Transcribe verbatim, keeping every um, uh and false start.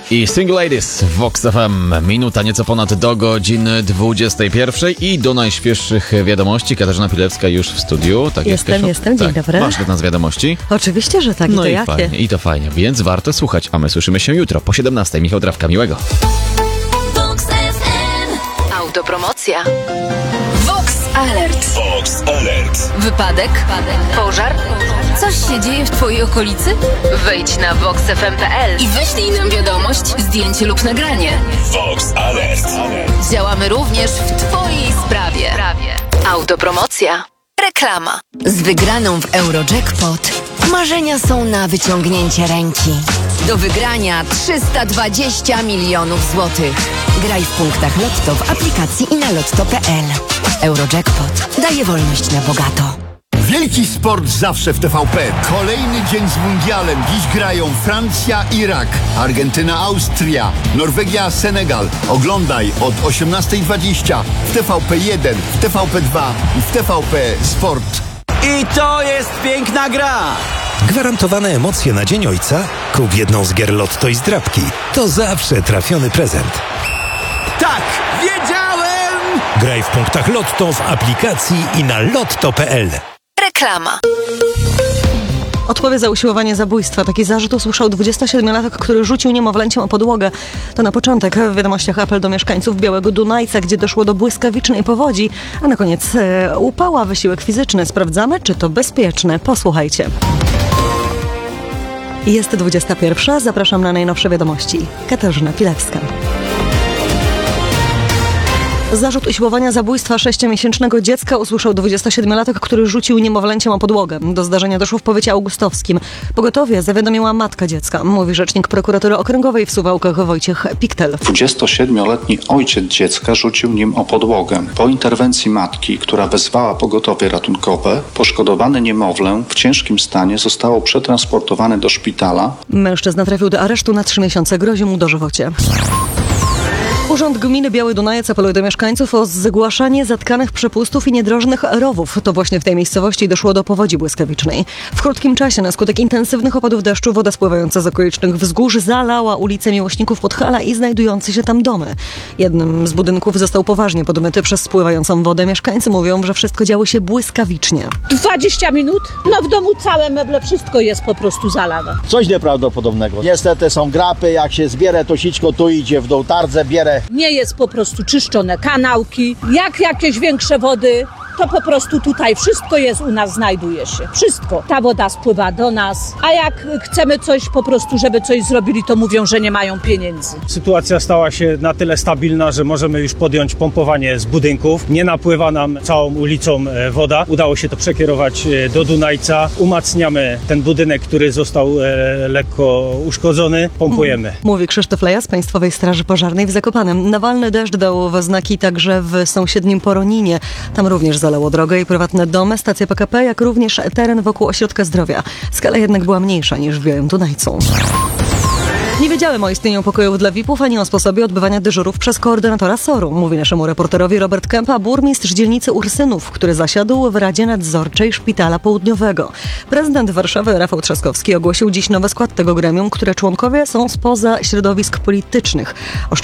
I Single Ladies w Vox F M. Minuta nieco ponad do godziny dwudziestej pierwszej i do najświeższych wiadomości. Katarzyna Pilewska już w studiu. Tak jestem, jest, jestem. Dzień tak. dobry. Masz dla nas wiadomości? Oczywiście, że tak. I no to i jakie? Fajnie, I to fajnie, więc warto słuchać. A my słyszymy się jutro po siedemnastej. Michał Trawka, miłego. Vox F M. Autopromocja. Vox Alert. Vox Alert. Wypadek? Pożar? Coś się dzieje w twojej okolicy? Wejdź na vox f m kropka p l i wyślij nam wiadomość, zdjęcie lub nagranie. Vox Alert. Działamy również w twojej sprawie. Autopromocja. Reklama. Z wygraną w Eurojackpot marzenia są na wyciągnięcie ręki. Do wygrania trzysta dwadzieścia milionów złotych. Graj w punktach Lotto w aplikacji i na lotto kropka p l. Eurojackpot daje wolność na bogato. Wielki sport zawsze w T V P. Kolejny dzień z mundialem. Dziś grają Francja, Irak, Argentyna, Austria, Norwegia, Senegal. Oglądaj od osiemnastej dwadzieścia w T V P jeden, w T V P dwa i w T V P Sport. I to jest piękna gra! Gwarantowane emocje na Dzień Ojca? Kup jedną z gier Lotto i zdrabki. To zawsze trafiony prezent. Tak, wiedziałem! Graj w punktach Lotto w aplikacji i na lotto kropka p l. Reklama. Odpowie za usiłowanie zabójstwa. Taki zarzut usłyszał dwudziestosiedmiolatek, który rzucił niemowlęciem o podłogę. To na początek w wiadomościach apel do mieszkańców Białego Dunajca, gdzie doszło do błyskawicznej powodzi, a na koniec e, upała, wysiłek fizyczny. Sprawdzamy, czy to bezpieczne. Posłuchajcie. Jest dwudziesta pierwsza. Zapraszam na najnowsze wiadomości. Katarzyna Pilewska. Zarzut usiłowania zabójstwa sześciomiesięcznego dziecka usłyszał dwudziestosiedmiolatek, który rzucił niemowlęciem o podłogę. Do zdarzenia doszło w powiecie augustowskim. Pogotowie zawiadomiła matka dziecka, mówi rzecznik prokuratury okręgowej w Suwałkach Wojciech Piktel. dwudziestosiedmioletni ojciec dziecka rzucił nim o podłogę. Po interwencji matki, która wezwała pogotowie ratunkowe, poszkodowany niemowlę w ciężkim stanie zostało przetransportowane do szpitala. Mężczyzna trafił do aresztu na trzy miesiące. Grozi mu dożywocie. Urząd Gminy Biały Dunajec apeluje do mieszkańców o zgłaszanie zatkanych przepustów i niedrożnych rowów. To właśnie w tej miejscowości doszło do powodzi błyskawicznej. W krótkim czasie na skutek intensywnych opadów deszczu woda spływająca z okolicznych wzgórz zalała ulicę Miłośników Podhala i znajdujące się tam domy. Jednym z budynków został poważnie podmyty przez spływającą wodę. Mieszkańcy mówią, że wszystko działo się błyskawicznie. dwadzieścia minut? No w domu całe meble, wszystko jest po prostu zalawe. Coś nieprawdopodobnego. Niestety są grapy, jak się zbierze to sićko, tu idzie w dół, tardze bierę. Nie jest po prostu czyszczone kanałki. Jak jakieś większe wody, to po prostu tutaj wszystko jest u nas, znajduje się. Wszystko. Ta woda spływa do nas, a jak chcemy coś po prostu, żeby coś zrobili, to mówią, że nie mają pieniędzy. Sytuacja stała się na tyle stabilna, że możemy już podjąć pompowanie z budynków. Nie napływa nam całą ulicą woda. Udało się to przekierować do Dunajca. Umacniamy ten budynek, który został lekko uszkodzony. Pompujemy. Mówi Krzysztof Leja z Państwowej Straży Pożarnej w Zakopanem. Nawalny deszcz dał we znaki także w sąsiednim Poroninie. Tam również zalało drogę i prywatne domy, stacje P K P, jak również teren wokół ośrodka zdrowia. Skala jednak była mniejsza niż w Białym Dunajcu. Nie wiedziałem o istnieniu pokojów dla V I P ów ani o sposobie odbywania dyżurów przez koordynatora S O R-u, mówi naszemu reporterowi Robert Kępa, burmistrz dzielnicy Ursynów, który zasiadł w Radzie Nadzorczej Szpitala Południowego. Prezydent Warszawy Rafał Trzaskowski ogłosił dziś nowy skład tego gremium, które członkowie są spoza środowisk politycznych.